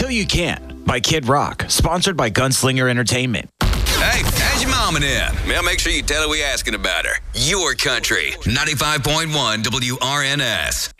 You Can by Kid Rock, sponsored by Gunslinger Entertainment. Hey, how's your mom and them? Well, make sure you tell her we asking about her. Your country, 95.1 WRNS.